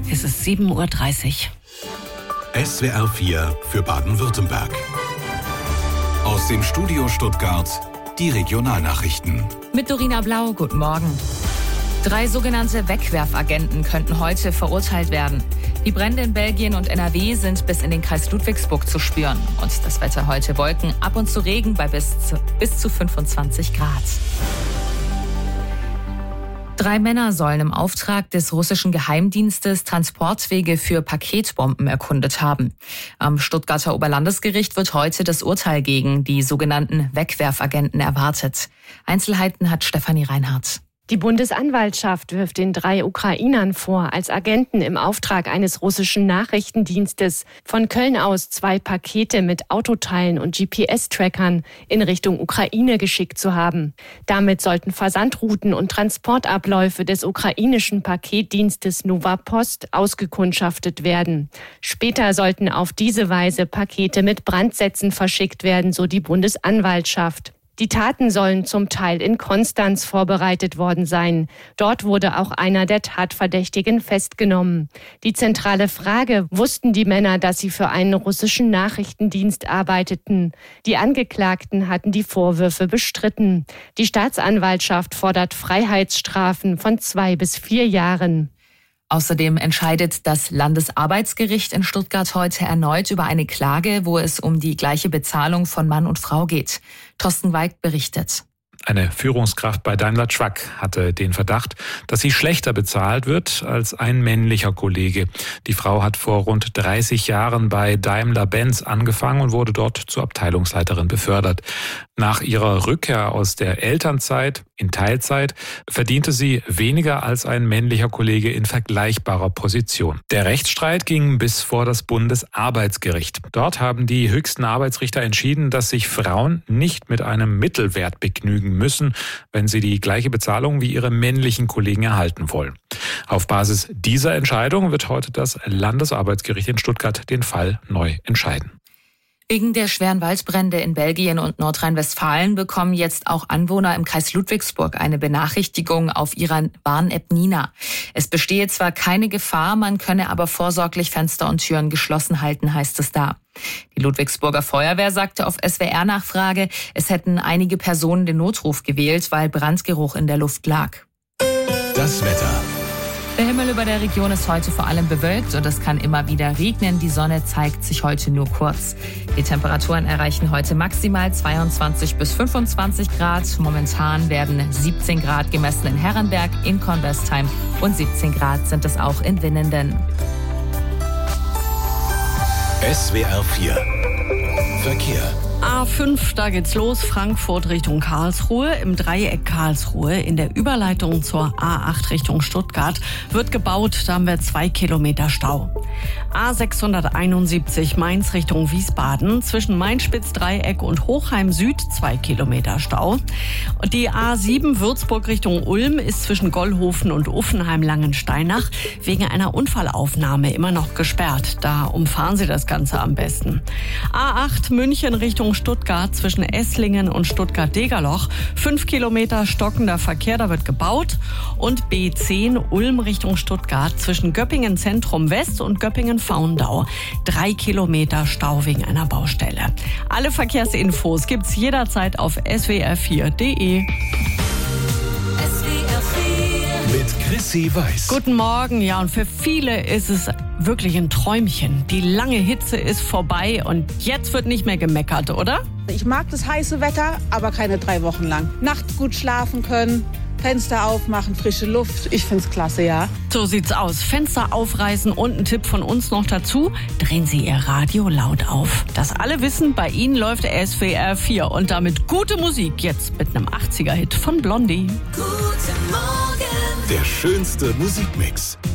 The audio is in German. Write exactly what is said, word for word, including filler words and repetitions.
Es ist sieben Uhr dreißig. S W R vier für Baden-Württemberg. Aus dem Studio Stuttgart die Regionalnachrichten. Mit Dorina Blau, guten Morgen. Drei sogenannte Wegwerfagenten könnten heute verurteilt werden. Die Brände in Belgien und N R W sind bis in den Kreis Ludwigsburg zu spüren. Und das Wetter heute Wolken, ab und zu Regen bei bis zu, bis zu fünfundzwanzig Grad. Drei Männer sollen im Auftrag des russischen Geheimdienstes Transportwege für Paketbomben erkundet haben. Am Stuttgarter Oberlandesgericht wird heute das Urteil gegen die sogenannten Wegwerfagenten erwartet. Einzelheiten hat Stefanie Reinhardt. Die Bundesanwaltschaft wirft den drei Ukrainern vor, als Agenten im Auftrag eines russischen Nachrichtendienstes von Köln aus zwei Pakete mit Autoteilen und G P S-Trackern in Richtung Ukraine geschickt zu haben. Damit sollten Versandrouten und Transportabläufe des ukrainischen Paketdienstes Nova Post ausgekundschaftet werden. Später sollten auf diese Weise Pakete mit Brandsätzen verschickt werden, so die Bundesanwaltschaft. Die Taten sollen zum Teil in Konstanz vorbereitet worden sein. Dort wurde auch einer der Tatverdächtigen festgenommen. Die zentrale Frage: Wussten die Männer, dass sie für einen russischen Nachrichtendienst arbeiteten? Die Angeklagten hatten die Vorwürfe bestritten. Die Staatsanwaltschaft fordert Freiheitsstrafen von zwei bis vier Jahren. Außerdem entscheidet das Landesarbeitsgericht in Stuttgart heute erneut über eine Klage, wo es um die gleiche Bezahlung von Mann und Frau geht. Thorsten Weig berichtet. Eine Führungskraft bei Daimler Truck hatte den Verdacht, dass sie schlechter bezahlt wird als ein männlicher Kollege. Die Frau hat vor rund dreißig Jahren bei Daimler-Benz angefangen und wurde dort zur Abteilungsleiterin befördert. Nach ihrer Rückkehr aus der Elternzeit in Teilzeit verdiente sie weniger als ein männlicher Kollege in vergleichbarer Position. Der Rechtsstreit ging bis vor das Bundesarbeitsgericht. Dort haben die höchsten Arbeitsrichter entschieden, dass sich Frauen nicht mit einem Mittelwert begnügen müssen, wenn sie die gleiche Bezahlung wie ihre männlichen Kollegen erhalten wollen. Auf Basis dieser Entscheidung wird heute das Landesarbeitsgericht in Stuttgart den Fall neu entscheiden. Wegen der schweren Waldbrände in Belgien und Nordrhein-Westfalen bekommen jetzt auch Anwohner im Kreis Ludwigsburg eine Benachrichtigung auf ihrer Warn-App Nina. Es bestehe zwar keine Gefahr, man könne aber vorsorglich Fenster und Türen geschlossen halten, heißt es da. Die Ludwigsburger Feuerwehr sagte auf S W R-Nachfrage, es hätten einige Personen den Notruf gewählt, weil Brandgeruch in der Luft lag. Das Wetter. Der Himmel über der Region ist heute vor allem bewölkt und es kann immer wieder regnen. Die Sonne zeigt sich heute nur kurz. Die Temperaturen erreichen heute maximal zweiundzwanzig bis fünfundzwanzig Grad. Momentan werden siebzehn Grad gemessen in Herrenberg, in Kornwestheim und siebzehn Grad sind es auch in Winnenden. S W R vier Verkehr. A fünf, da geht's los, Frankfurt Richtung Karlsruhe. Im Dreieck Karlsruhe in der Überleitung zur A acht Richtung Stuttgart wird gebaut, da haben wir zwei Kilometer Stau. A sechshunderteinundsiebzig Mainz Richtung Wiesbaden, zwischen Mainspitz-Dreieck und Hochheim Süd zwei Kilometer Stau. Und die A sieben Würzburg Richtung Ulm ist zwischen Gollhofen und Uffenheim-Langensteinach wegen einer Unfallaufnahme immer noch gesperrt. Da umfahren Sie das Ganze am besten. A acht München Richtung Stuttgart zwischen Esslingen und Stuttgart-Degerloch. Fünf Kilometer stockender Verkehr, da wird gebaut. Und B zehn Ulm Richtung Stuttgart zwischen Göppingen Zentrum West und Göppingen Faundau. Drei Kilometer Stau wegen einer Baustelle. Alle Verkehrsinfos gibt's jederzeit auf s w r vier punkt d e. Mit Chrissy Weiß. Guten Morgen. Ja, und für viele ist es wirklich ein Träumchen. Die lange Hitze ist vorbei und jetzt wird nicht mehr gemeckert, oder? Ich mag das heiße Wetter, aber keine drei Wochen lang. Nachts gut schlafen können, Fenster aufmachen, frische Luft. Ich find's klasse, ja. So sieht's aus. Fenster aufreißen und ein Tipp von uns noch dazu. Drehen Sie Ihr Radio laut auf. Dass alle wissen, bei Ihnen läuft S W R vier und damit gute Musik. Jetzt mit einem achtziger-Hit von Blondie. Guten Morgen. Der schönste Musikmix.